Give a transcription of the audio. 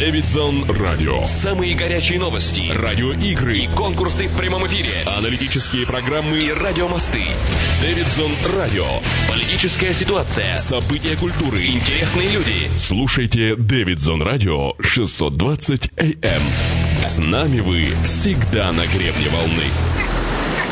Дэвидсон Радио. Самые горячие новости, Радиоигры и конкурсы в прямом эфире. Аналитические программы И радиомосты. Дэвидсон Радио. Политическая ситуация. События культуры. Интересные люди. Слушайте Дэвидсон Радио 620 AM. С нами вы всегда на гребне волны.